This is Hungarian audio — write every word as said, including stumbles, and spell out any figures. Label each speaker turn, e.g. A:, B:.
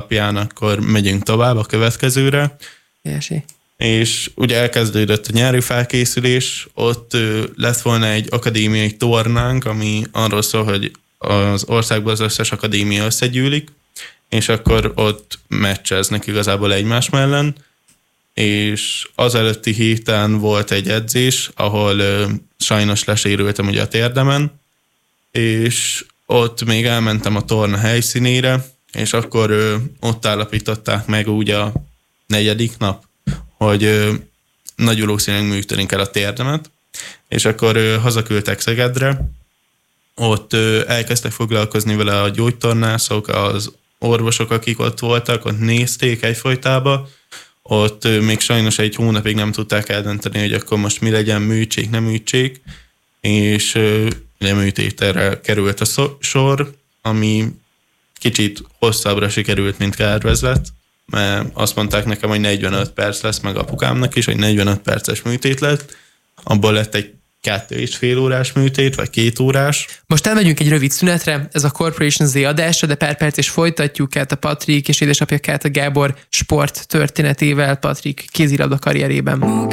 A: alapján akkor megyünk tovább a következőre.
B: Ilyesi.
A: És ugye elkezdődött a nyári felkészülés, ott lett volna egy akadémiai tornánk, ami arról szól, hogy az országban az összes akadémia összegyűlik, és akkor ott meccseznek igazából egymás mellett, és az előtti héten volt egy edzés, ahol ö, sajnos lesérültem ugye a térdemen, és ott még elmentem a torna helyszínére, és akkor ö, ott állapították meg úgy a negyedik nap, hogy ö, nagy valószínűleg műteni kell a térdemet, és akkor ö, hazaküldtek Szegedre, ott ö, elkezdtek foglalkozni vele a gyógytornászok, az orvosok, akik ott voltak, ott nézték egyfolytában, ott ö, még sajnos egy hónapig nem tudták eldönteni, hogy akkor most mi legyen, műtsék, nem műtsék, és ö, műtételre került a szor, sor, ami kicsit hosszabbra sikerült, mint tervezett, mert azt mondták nekem, hogy negyvenöt perc lesz, meg apukámnak is, hogy negyvenöt perces műtét lett, abból lett egy kettő és fél órás műtét, vagy két órás.
B: Most elmegyünk egy rövid szünetre, ez a Corporation Z adásra, de pár perc és folytatjuk át a Patrik és édesapja Kálta Gábor sport történetével, Patrik kézilabda karrierében.